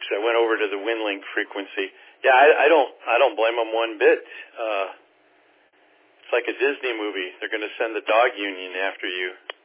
I went over to the WinLink frequency. Yeah, I don't blame them one bit. It's like a Disney movie. They're going to send the dog union after you.